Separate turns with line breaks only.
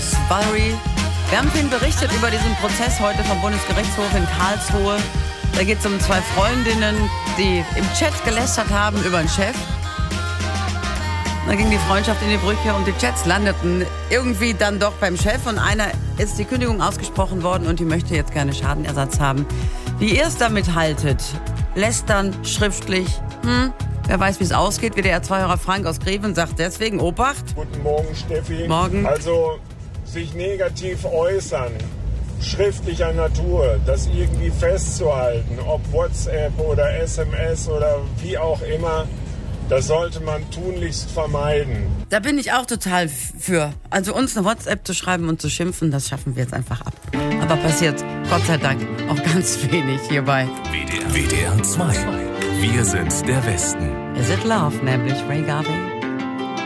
aus Valerie. Wir haben viel berichtet über diesen Prozess heute vom Bundesgerichtshof in Karlsruhe. Da geht es um 2 Freundinnen, die im Chat gelästert haben über einen Chef. Da ging die Freundschaft in die Brüche und die Chats landeten irgendwie dann doch beim Chef. Und einer ist die Kündigung ausgesprochen worden und die möchte jetzt gerne Schadenersatz haben. Wie ihr es damit haltet, lästern schriftlich, wer weiß, wie es ausgeht. WDR-2-Hörer Frank aus Greven sagt deswegen, Obacht.
Guten Morgen, Steffi.
Morgen.
Also sich negativ äußern, schriftlicher Natur, das irgendwie festzuhalten, ob WhatsApp oder SMS oder wie auch immer, das sollte man tunlichst vermeiden.
Da bin ich auch total für. Also uns eine WhatsApp zu schreiben und zu schimpfen, das schaffen wir jetzt einfach ab. Aber passiert, Gott sei Dank, auch ganz wenig hierbei.
WDR 2. Wir sind der Westen.
Is it love, nämlich Ray Garvey.